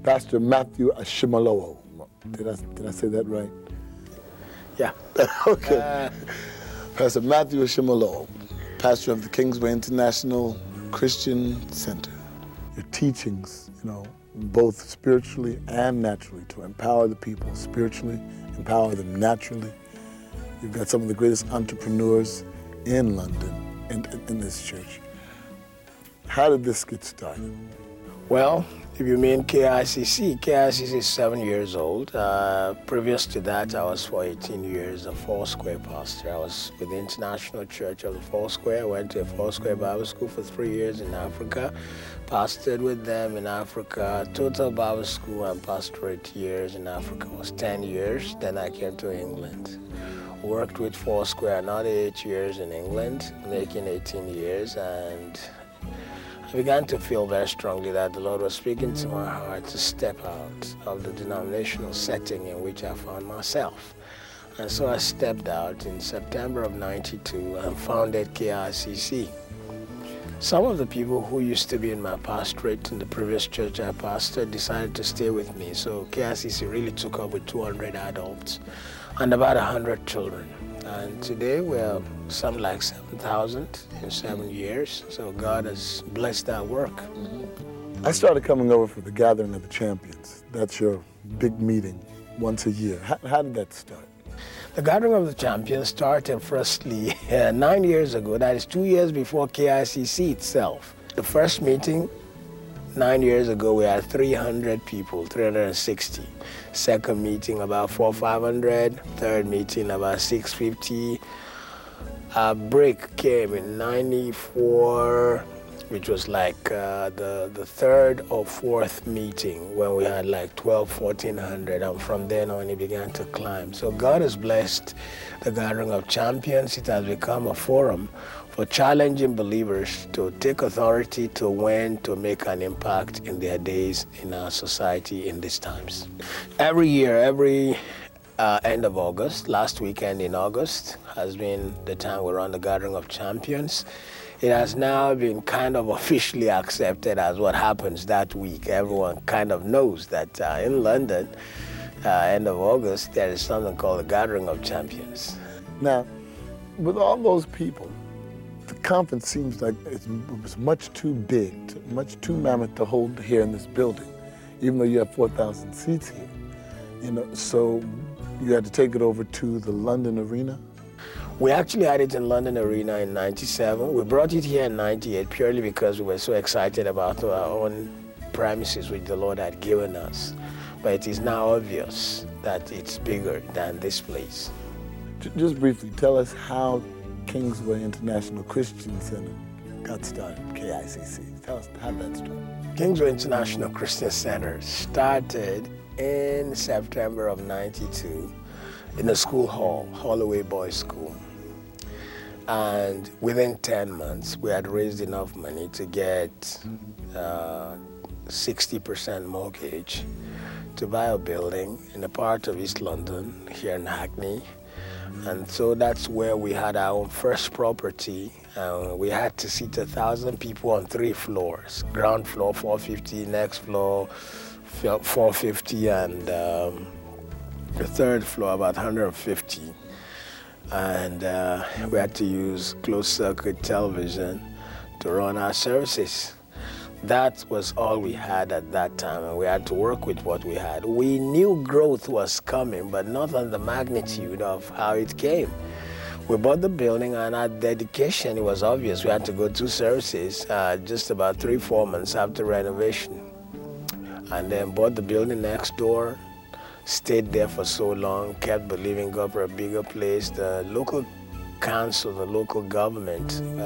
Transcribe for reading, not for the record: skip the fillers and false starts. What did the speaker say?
Pastor Matthew Ashimolowo. Did I say that right? Yeah. Okay. Pastor Matthew Ashimolowo, pastor of the Kingsway International Christian Center. Your teachings, both spiritually and naturally, to empower the people spiritually, empower them naturally. You've got some of the greatest entrepreneurs in London, in this church. How did this get started? Well, if you mean KICC is 7 years old. Previous to that, I was for 18 years a Foursquare pastor. I was with the International Church of the Foursquare. I went to a Foursquare Bible School for 3 years in Africa. Pastored with them in Africa. Total Bible School and pastorate years in Africa was 10 years. Then I came to England. Worked with Foursquare another 8 years in England, making 18 years, and I began to feel very strongly that the Lord was speaking to my heart to step out of the denominational setting in which I found myself. And so I stepped out in September of '92 and founded KICC. Some of the people who used to be in my pastorate in the previous church I pastored decided to stay with me. So KICC really took up with 200 adults and about 100 children. And today we're something like 7,000 in 7 years. So God has blessed our work. I started coming over for the Gathering of the Champions. That's your big meeting once a year. How did that start? The Gathering of the Champions started firstly 9 years ago. That is 2 years before KICC itself. The first meeting 9 years ago, we had 300 people, 360. Second meeting, about 400-500. Third meeting, about 650. A break came in '94, which was like the third or fourth meeting when we had like 1,400. And from then on, it began to climb. So God has blessed the Gathering of Champions. It has become a forum for challenging believers to take authority, to win, to make an impact in their days, in our society, in these times. Every year, every end of August, last weekend in August, has been the time we run the Gathering of Champions. It has now been kind of officially accepted as what happens that week. Everyone kind of knows that in London, end of August, there is something called the Gathering of Champions. Now, with all those people, the conference seems like it was much too big, much too mammoth to hold here in this building, even though you have 4,000 seats here. So you had to take it over to the London Arena? We actually had it in London Arena in '97. We brought it here in '98 purely because we were so excited about our own premises which the Lord had given us. But it is now obvious that it's bigger than this place. Just briefly, tell us how Kingsway International Christian Center got started, KICC. Tell us how that started. Kingsway International Christian Center started in September of '92 in a school hall, Holloway Boys School. And within 10 months, we had raised enough money to get 60% mortgage to buy a building in a part of East London, here in Hackney. And so that's where we had our own first property. We had to seat 1,000 people on 3 floors. Ground floor, 450, next floor, 450, and the third floor, about 150. And we had to use closed-circuit television to run our services. That was all we had at that time, and we had to work with what we had. We knew growth was coming, but not on the magnitude of how it came. We bought the building, and our dedication, it was obvious. We had to go to services just about 3-4 months after renovation. And then bought the building next door, stayed there for so long, kept believing God for a bigger place. The local council, the local government,